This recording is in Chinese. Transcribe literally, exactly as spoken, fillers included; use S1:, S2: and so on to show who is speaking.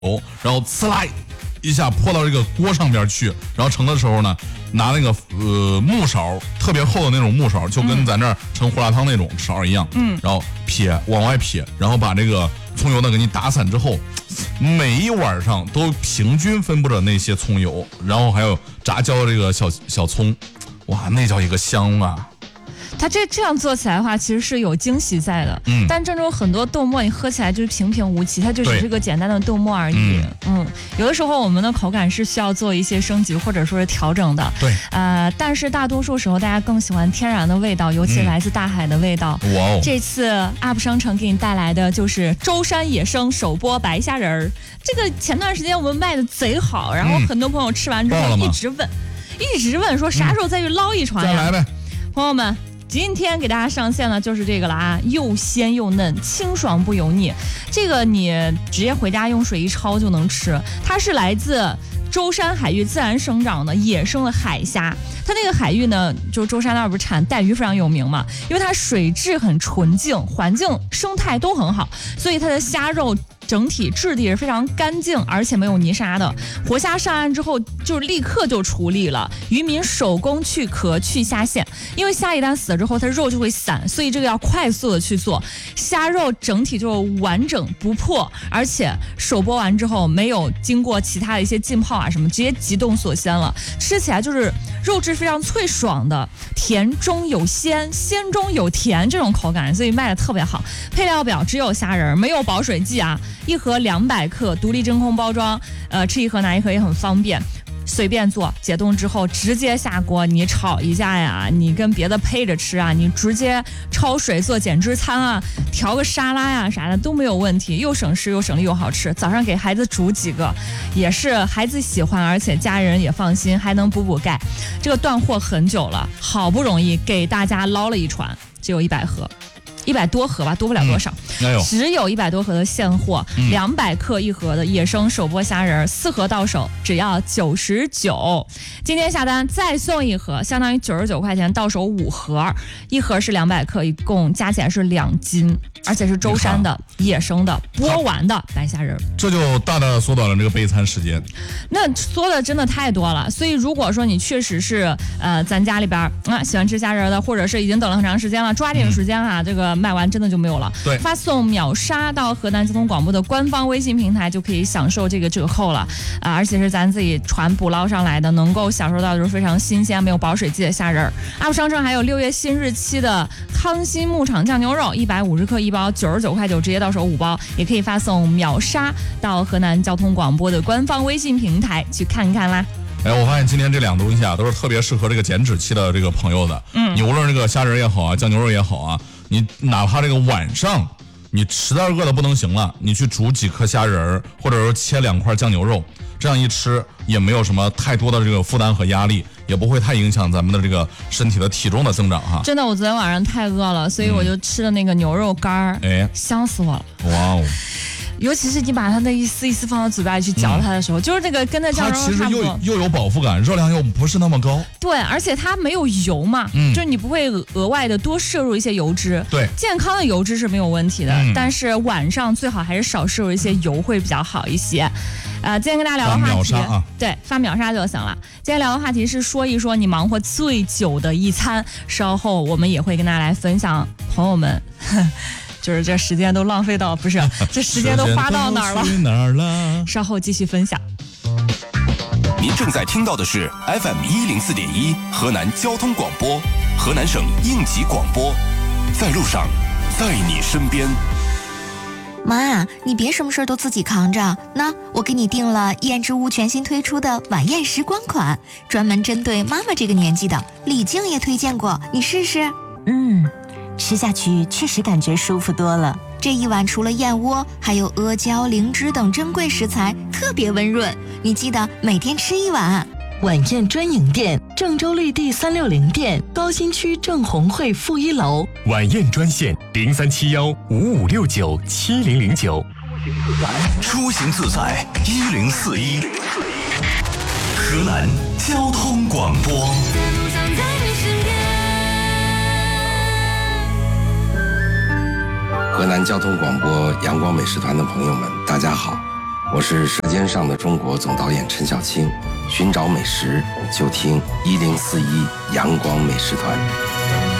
S1: 然后呲啦一下泼到这个锅上边去，然后盛的时候呢，拿那个呃木勺，特别厚的那种木勺，就跟咱这儿盛胡辣汤那种勺一样，嗯，然后撇往外撇，然后把这个葱油呢给你打散之后，每一碗上都平均分布着那些葱油，然后还有炸焦的这个小小葱，哇，那叫一个香啊！
S2: 它这这样做起来的话，其实是有惊喜在的。嗯，但郑州很多豆沫你喝起来就是平平无奇，它就只是个简单的豆沫而已。嗯, 嗯，有的时候我们的口感是需要做一些升级或者说是调整的。
S1: 对，
S2: 呃，但是大多数时候大家更喜欢天然的味道，尤其来自大海的味道。嗯、哇哦！这次 U P 商城给你带来的就是舟山野生手剥白虾仁儿，这个前段时间我们卖的贼好，然后很多朋友吃完之后一直问，一直问说啥时候再去捞一船呀？
S1: 再来呗，
S2: 朋友们。今天给大家上线的就是这个了啊，又鲜又嫩，清爽不油腻。这个你直接回家用水一焯就能吃。它是来自舟山海域自然生长的野生的海虾。它那个海域呢，就舟山那儿不是产带鱼非常有名嘛，因为它水质很纯净，环境生态都很好，所以它的虾肉整体质地是非常干净，而且没有泥沙的。活虾上岸之后就立刻就处理了，渔民手工去壳去虾线，因为虾一旦死了之后它肉就会散，所以这个要快速的去做。虾肉整体就完整不破，而且手剥完之后没有经过其他的一些浸泡啊什么，直接急冻锁鲜了，吃起来就是肉质非常脆爽的，甜中有鲜，鲜中有甜这种口感，所以卖的特别好。配料表只有虾仁，没有保水剂啊，一盒两百克，独立真空包装，呃，吃一盒拿一盒也很方便。随便做，解冻之后直接下锅，你炒一下呀，你跟别的配着吃啊，你直接焯水做减脂餐啊，调个沙拉呀啥的都没有问题，又省事又省力又好吃。早上给孩子煮几个，也是孩子喜欢，而且家人也放心，还能补补钙。这个断货很久了，好不容易给大家捞了一船，只有一百盒。一百多盒吧，多不了多少，
S1: 嗯哎、
S2: 只有一百多盒的现货，两、嗯、百克一盒的野生手剥虾仁，四盒到手只要九十九。今天下单再送一盒，相当于九十九块钱，到手五盒，一盒是两百克，一共加起来是两斤，而且是舟山的野生的剥完的白虾仁，
S1: 这就大大缩短了这个备餐时间。
S2: 那缩的真的太多了，所以如果说你确实是呃咱家里边啊喜欢吃虾仁的，或者是已经等了很长时间了，抓紧时间啊，嗯、这个。卖完真的就没有了。
S1: 对，
S2: 发送秒杀到河南交通广播的官方微信平台就可以享受这个折扣了啊！而且是咱自己船捕捞上来的，能够享受到就是非常新鲜、没有保水剂的虾仁儿。U P 商城还有六月新日期的康欣牧场酱牛肉，一百五十克一包，九十九块九，直接到手五包，也可以发送秒杀到河南交通广播的官方微信平台去看看啦。
S1: 哎，我发现今天这两个东西啊，都是特别适合这个减脂期的这个朋友的。嗯，你无论这个虾仁也好啊，酱牛肉也好啊。你哪怕这个晚上你实在饿的不能行了，你去煮几颗虾仁，或者说切两块酱牛肉，这样一吃也没有什么太多的这个负担和压力，也不会太影响咱们的这个身体的体重的增长哈。
S2: 真的，我昨天晚上太饿了，所以我就吃了那个牛肉干儿，哎、嗯，香死我了！哇哦！尤其是你把它那一丝一丝放到嘴巴里去嚼它的时候，嗯、就是那个跟那酱肉肉差不多，
S1: 它其实又又有饱腹感，热量又不是那么高。
S2: 对，而且它没有油嘛，嗯、就是你不会额外的多摄入一些油脂。
S1: 对，
S2: 健康的油脂是没有问题的，嗯、但是晚上最好还是少摄入一些油会比较好一些。呃，今天跟大家聊的话题，
S1: 啊、
S2: 对，发秒杀就行了。今天聊的话题是说一说你忙活最久的一餐，稍后我们也会跟大家来分享，朋友们。就是这时间都浪费到，不是这时间都花到哪儿了？
S1: 哪儿了？
S2: 稍后继续分享。
S3: 您正在听到的是 F M 一零四点一河南交通广播，河南省应急广播，在路上，在你身边。
S4: 妈，你别什么事都自己扛着，那我给你订了燕之屋全新推出的晚宴时光款，专门针对妈妈这个年纪的，李静也推荐过，你试试。
S5: 嗯。吃下去确实感觉舒服多了。
S4: 这一碗除了燕窝，还有阿胶、灵芝等珍贵食材，特别温润。你记得每天吃一碗。
S5: 晚宴专营店：郑州绿地三六零店，高新区郑红汇负一楼。
S6: 晚宴专线：零三七幺五五六九七零零九。
S3: 出行自在一零四一。河南交通广播。
S7: 河南交通广播阳光美食团的朋友们，大家好， 我是《舌尖上的中国》总导演陈小青，寻找美食就听一零四一阳光美食团。